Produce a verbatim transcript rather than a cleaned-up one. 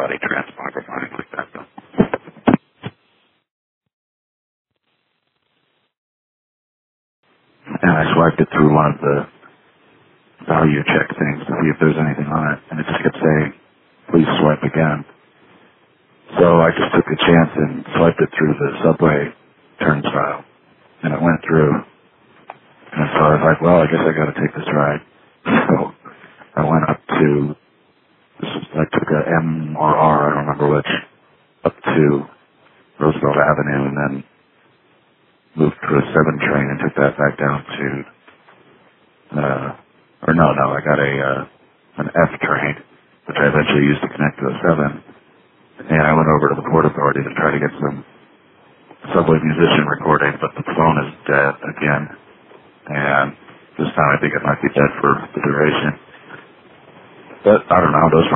body transmogrifying like that, though. And I swiped it through one of the value check things to see if there's anything on it, and it just kept saying, please swipe again. So I just took a chance and swiped it through the subway turnstile, and it went through. And so I was like, well, I guess I got to take this ride. So I went up to, this was, I took a M or R, I don't remember which, up to Roosevelt Avenue, and then moved to a seven train and took that back down to, uh, or no, no, I got a, uh, an F train, which I eventually used to connect to a seven. And I went over to the Port Authority to try to get some subway musician recording, but the phone is dead again. And this time I think it might be dead for the duration. But I don't know, those